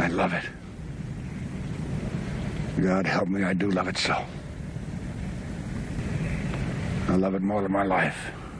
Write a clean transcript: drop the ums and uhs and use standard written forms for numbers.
I love it. God help me, I do love it so. I love it more than my life.